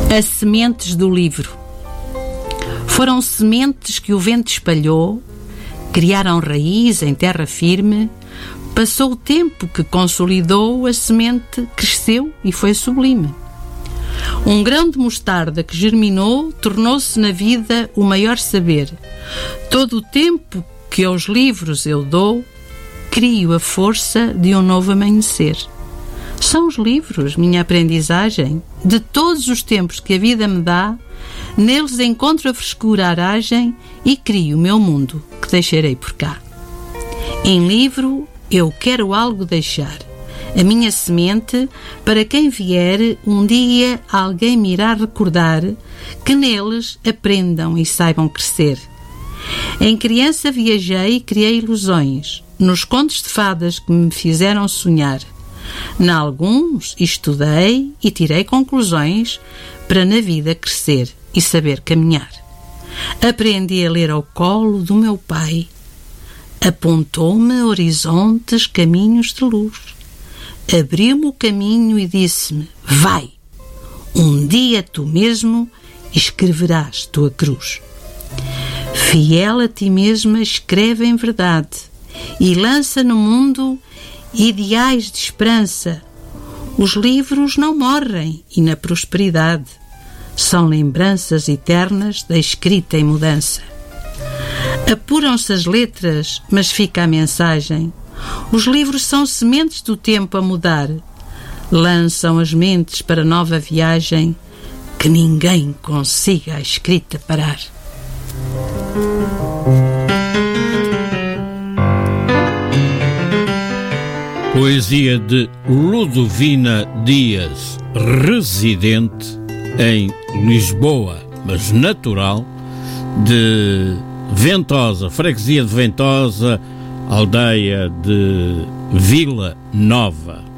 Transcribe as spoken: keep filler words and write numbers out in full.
As sementes do livro. Foram sementes que o vento espalhou, criaram raiz em terra firme. Passou o tempo que consolidou, a semente cresceu e foi sublime. Um grão de mostarda que germinou tornou-se na vida o maior saber. Todo o tempo que aos livros eu dou, crio a força de um novo amanhecer. São os livros minha aprendizagem. De todos os tempos que a vida me dá, neles encontro a frescura, a aragem e crio o meu mundo que deixarei por cá. Em livro eu quero algo deixar, a minha semente, para quem vier um dia alguém me irá recordar, que neles aprendam e saibam crescer. Em criança viajei e criei ilusões, nos contos de fadas que me fizeram sonhar. Nalguns estudei e tirei conclusões para na vida crescer e saber caminhar. Aprendi a ler ao colo do meu pai. Apontou-me horizontes, caminhos de luz. Abriu-me o caminho e disse-me: vai, um dia tu mesmo escreverás tua cruz. Fiel a ti mesma, escreve em verdade e lança no mundo ideais de esperança. Os livros não morrem e na prosperidade são lembranças eternas da escrita em mudança. Apuram-se as letras, mas fica a mensagem. Os livros são sementes do tempo a mudar. Lançam as mentes para nova viagem, que ninguém consiga a escrita parar. Poesia de Ludovina Dias, residente em Lisboa, mas natural de Ventosa, freguesia de Ventosa, aldeia de Vila Nova.